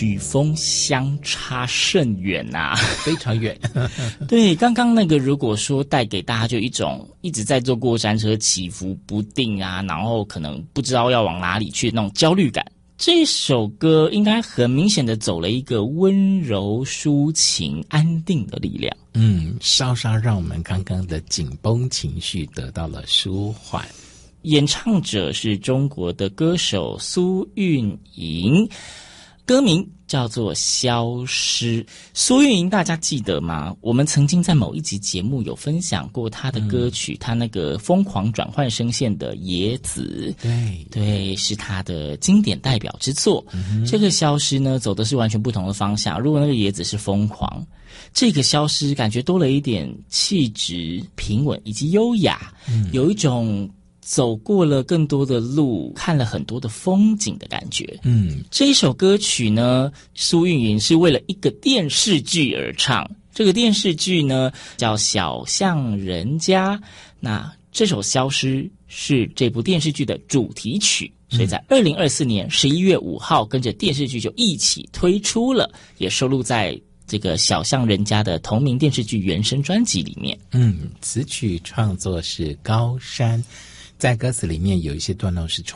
曲风相差甚远啊， 非常远。 对，刚刚那个如果说带给大家就一种一直在坐过山车起伏不定啊，然后可能不知道要往哪里去那种焦虑感，这首歌应该很明显的走了一个温柔抒情安定的力量。 稍稍让我们刚刚的紧绷情绪得到了舒缓。 演唱者是中国的歌手苏运莹，歌名叫做《消失》。苏运莹大家记得吗？我们曾经在某一集节目有分享过她的歌曲，她那个疯狂转换声线的《野子》，对，是她的经典代表之作。这个《消失》呢，走的是完全不同的方向。如果那个《野子》是疯狂，这个《消失》感觉多了一点气质、平稳以及优雅，有一种走过了更多的路，看了很多的风景的感觉。这一首歌曲呢，苏运莹是为了一个电视剧而唱。这个电视剧呢叫《小巷人家》，那这首《消失》是这部电视剧的主题曲，所以在2024年11月5号跟着电视剧就一起推出了，也收录在这个小巷人家的同名电视剧原声专辑里面。 词曲创作是高山，在歌词里面有一些段落是